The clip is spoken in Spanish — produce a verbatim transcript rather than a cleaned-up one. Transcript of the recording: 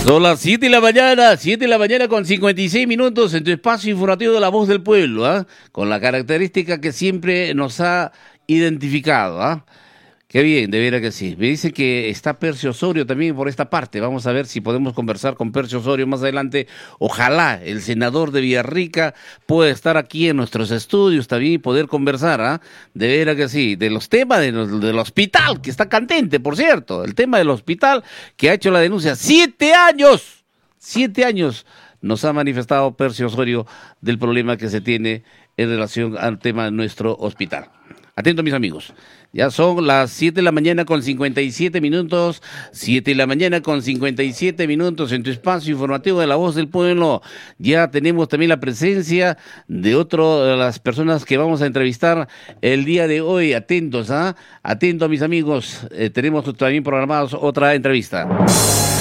Son las siete de la mañana, siete de la mañana con cincuenta y seis minutos en tu espacio informativo de La Voz del Pueblo, ¿eh? Con la característica que siempre nos ha identificado, ¿ah? ¿eh? Qué bien, de veras que sí. Me dice que está Percio Osorio también por esta parte. Vamos a ver si podemos conversar con Percio Osorio más adelante. Ojalá el senador de Villarrica pueda estar aquí en nuestros estudios también y poder conversar, ¿ah? ¿eh? De veras que sí. De los temas de los, del hospital, que está candente, por cierto. El tema del hospital que ha hecho la denuncia. ¡Siete años! ¡Siete años! Nos ha manifestado Percio Osorio del problema que se tiene en relación al tema de nuestro hospital. Atento, mis amigos. Ya son las siete de la mañana con cincuenta y siete minutos, siete de la mañana con cincuenta y siete minutos en tu espacio informativo de La Voz del Pueblo. Ya tenemos también la presencia de otra de las personas que vamos a entrevistar el día de hoy. Atentos, ¿ah? ¿eh? Atentos, mis amigos. Eh, tenemos también programados otra entrevista.